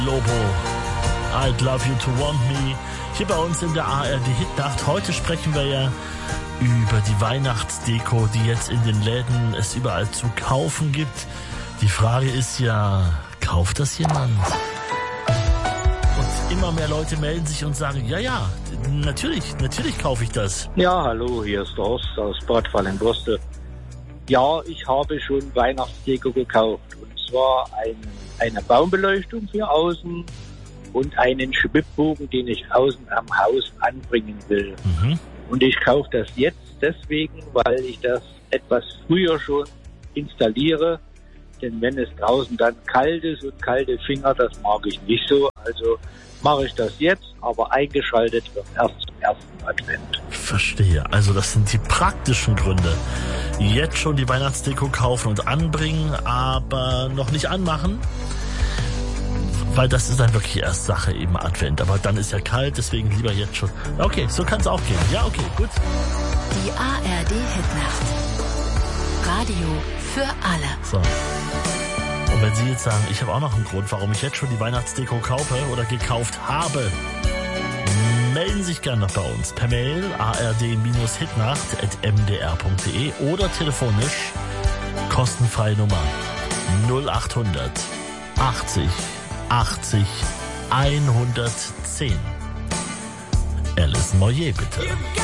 Lobo, I'd Love You to Want Me, hier bei uns in der ARD Hitnacht. Heute sprechen wir ja über die Weihnachtsdeko, die jetzt in den Läden es überall zu kaufen gibt. Die Frage ist ja, kauft das jemand? Und immer mehr Leute melden sich und sagen, ja, natürlich kaufe ich das. Ja, hallo, hier ist der Horst aus Bad Fallenbürste. Ja, ich habe schon Weihnachtsdeko gekauft. Und zwar eine Baumbeleuchtung hier außen und einen Schwibbogen, den ich außen am Haus anbringen will. Und ich kaufe das jetzt deswegen, weil ich das etwas früher schon installiere. Denn wenn es draußen dann kalt ist und kalte Finger, das mag ich nicht so. Also mache ich das jetzt, aber eingeschaltet wird erst zum ersten Advent. Verstehe. Also das sind die praktischen Gründe. Jetzt schon die Weihnachtsdeko kaufen und anbringen, aber noch nicht anmachen. Weil das ist dann wirklich erst Sache eben Advent. Aber dann ist ja kalt, deswegen lieber jetzt schon. Okay, so kann es auch gehen. Ja, okay, gut. Die ARD Hitnacht. Radio für alle. So. Und wenn Sie jetzt sagen, ich habe auch noch einen Grund, warum ich jetzt schon die Weihnachtsdeko kaufe oder gekauft habe, melden Sie sich gerne noch bei uns per Mail ard-hitnacht@mdr.de oder telefonisch kostenfreie Nummer 0800 80 80 110. Alice Moyer, bitte.